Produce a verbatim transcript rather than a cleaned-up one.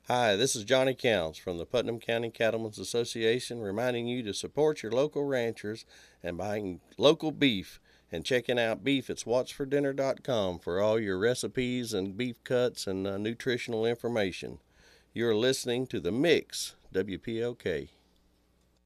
Hi, this is Johnny Counts from the Putnam County Cattlemen's Association reminding you to support your local ranchers and buying local beef and checking out beef at swats for dinner dot com for all your recipes and beef cuts and uh, nutritional information. You're listening to The Mix, W P O K.